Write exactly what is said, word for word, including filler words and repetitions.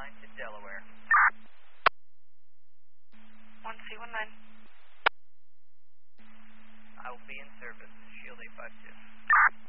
nine to Delaware. one C one nine. I will be in service. Shield eight five two.